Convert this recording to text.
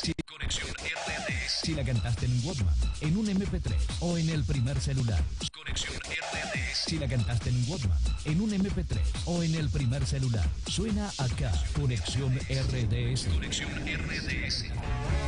Conexión RDS. Si la cantaste en un Walkman, en un MP3 o en el primer celular. Conexión RDS. Si la cantaste en un Walkman, en un MP3 o en el primer celular. Suena acá. Conexión RDS. Conexión RDS.